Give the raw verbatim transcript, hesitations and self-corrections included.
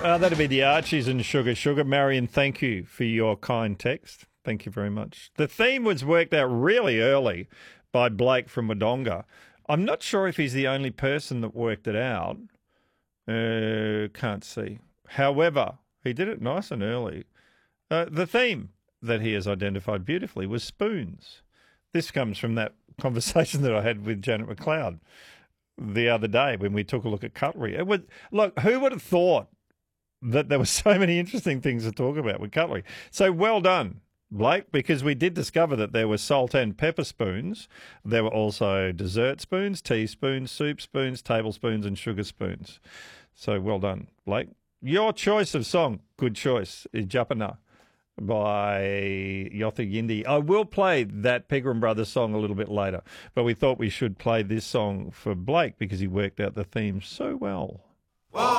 Uh, that'd be the Archies and Sugar Sugar. Marion, thank you for your kind text. Thank you very much. The theme was worked out really early by Blake from Wodonga. I'm not sure if he's the only person that worked it out. Uh, can't see. However, he did it nice and early. Uh, the theme that he has identified beautifully was spoons. This comes from that conversation that I had with Janet McLeod the other day when we took a look at cutlery. It was, look, who would have thought that there were so many interesting things to talk about with cutlery? So well done, Blake, because we did discover that there were salt and pepper spoons. There were also dessert spoons, teaspoons, soup spoons, tablespoons, and sugar spoons. So well done, Blake. Your choice of song, good choice, is Japana by Yothu Yindi. I will play that Pegram Brothers song a little bit later, but we thought we should play this song for Blake because he worked out the theme so well. Whoa.